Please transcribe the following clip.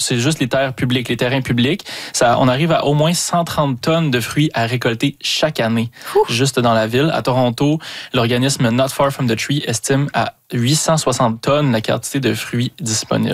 c'est juste les terres publiques, les terrains publics. On arrive à au moins 130 tonnes de fruits à récolter chaque année, juste dans la ville. À Toronto, l'organisme Not Far From the Tree estime à 860 tonnes la quantité de fruits disponibles.